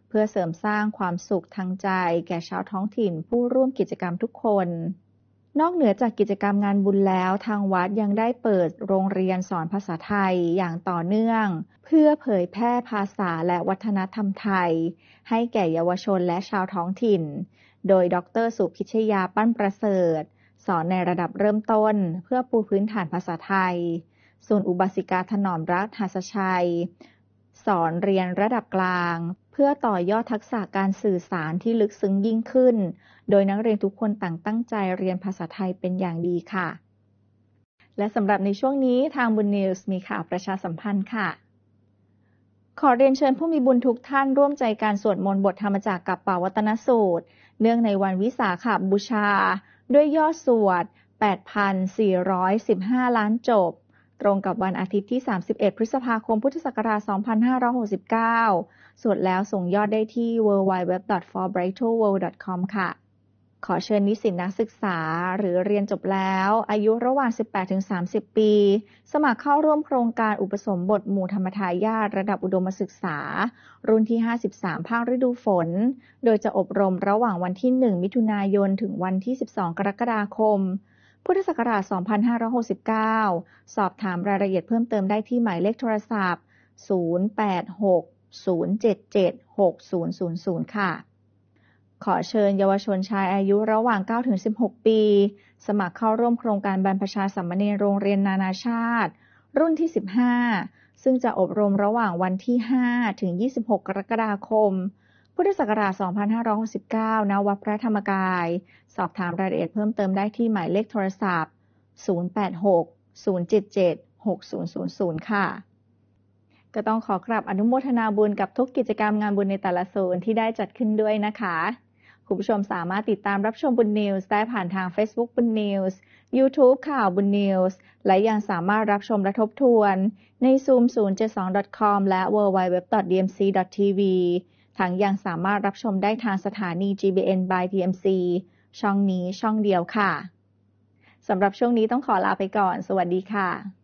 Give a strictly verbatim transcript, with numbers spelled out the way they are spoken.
เพื่อเสริมสร้างความสุขทางใจแก่ชาวท้องถิ่นผู้ร่วมกิจกรรมทุกคนนอกเหนือจากกิจกรรมงานบุญแล้วทางวัดยังได้เปิดโรงเรียนสอนภาษาไทยอย่างต่อเนื่องเพื่อเผยแพร่ภาษาและวัฒนธรรมไทยให้แก่เยาวชนและชาวท้องถิ่นโดยดร.สุพิชยาปั้นประเสริฐสอนในระดับเริ่มต้นเพื่อปูพื้นฐานภาษาไทยส่วนอุบาสิกาถนอมรัตน์หัสชัยสอนเรียนระดับกลางเพื่อต่อยอดทักษะการสื่อสารที่ลึกซึ้งยิ่งขึ้นโดยนักเรียนทุกคนต่างตั้งใจเรียนภาษาไทยเป็นอย่างดีค่ะและสำหรับในช่วงนี้ทางบุญนิวส์มีข่าวประชาสัมพันธ์ค่ะขอเรียนเชิญผู้มีบุญทุกท่านร่วมใจการสวดมนต์บทธรรมจักรกับปวัตนสูตรเนื่องในวันวิสาขบูชาด้วยยอดสวด แปดพันสี่ร้อยสิบห้า ล้านจบตรงกับวันอาทิตย์ที่สามสิบเอ็ดพฤษภาคมพุทธศักราชสองพันห้าร้อยหกสิบเก้าสวดแล้วส่งยอดได้ที่ ดับเบิลยู ดับเบิลยู ดับเบิลยู ดอท ฟอร์ ไบรท์ เวิลด์ ดอท คอม ค่ะขอเชิญนิสิตนักศึกษาหรือเรียนจบแล้วอายุระหว่าง สิบแปดถึงสามสิบ ปีสมัครเข้าร่วมโครงการอุปสมบทหมู่ธรรมทายาทระดับอุดมศึกษารุ่นที่ห้าสิบสามภาคฤดูฝนโดยจะอบรมระหว่างวันที่หนึ่งมิถุนายนถึงวันที่สิบสองกรกฎาคมพุทธศักราชสองพันห้าร้อยหกสิบเก้าสอบถามรายละเอียดเพิ่มเติมได้ที่หมายเลขโทรศัพท์ศูนย์ แปด หก ศูนย์ เจ็ด เจ็ด หก ศูนย์ ศูนย์ ศูนย์ค่ะขอเชิญเยาวชนชายอายุระหว่าง เก้าถึงสิบหก ปีสมัครเข้าร่วมโครงการบรรพชาสามเณรโรงเรียนนานาชาติรุ่นที่สิบห้าซึ่งจะอบรมระหว่างวันที่ห้าถึงยี่สิบหกกรกฎาคมพุทธศักราชสองพันห้าร้อยหกสิบเก้าณวัดพระธรรมกายสอบถามรายละเอียดเพิ่มเติมได้ที่หมายเลขโทรศัพท์ศูนย์ แปด หก ศูนย์ เจ็ด เจ็ด หก ศูนย์ ศูนย์ ศูนย์ค่ะก็ต้องขอกราบอนุโมทนาบุญกับทุกกิจกรรมงานบุญในแต่ละโซนที่ได้จัดขึ้นด้วยนะคะคุณผู้ชมสามารถติดตามรับชมบุญนิวส์ได้ผ่านทาง Facebook บุญนิวส์ YouTube ข่าวบุญนิวส์และยังสามารถรับชมและทบทวนใน ซูม ศูนย์ เจ็ด สอง ดอท คอม และ ดับเบิลยู ดับเบิลยู ดับเบิลยู ดอท ดี เอ็ม ซี ดอท ที วี ทั้งยังสามารถรับชมได้ทางสถานี จี บี เอ็น by ดี เอ็ม ซี ช่องนี้ช่องเดียวค่ะสำหรับช่วงนี้ต้องขอลาไปก่อนสวัสดีค่ะ